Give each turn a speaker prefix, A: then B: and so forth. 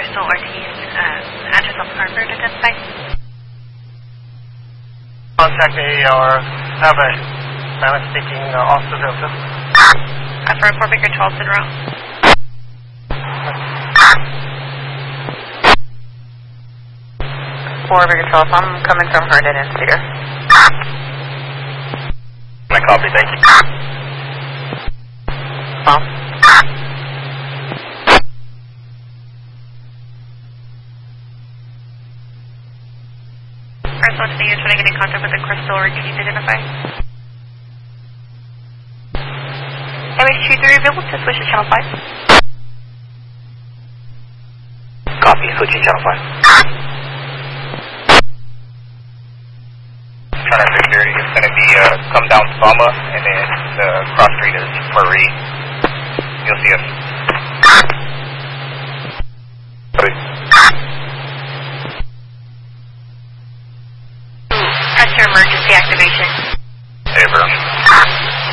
A: Crystal Ortiz, address on Harvard identified.
B: Contact AAR, have a Spanish speaking Officer Delta.
A: For 4 Baker 12 Monroe. I'm coming from Herndon and Cedar.
B: My copy, thank you.
A: First one today, you're trying to get in contact with the Crystal Ortiz identified. MH23 available to switch to channel 5.
B: Copy, switching channel 5. Trying to figure it's going to be come down Spama and then the cross street is Marie. You'll see us.
A: Press your emergency activation.
B: Hey, bro.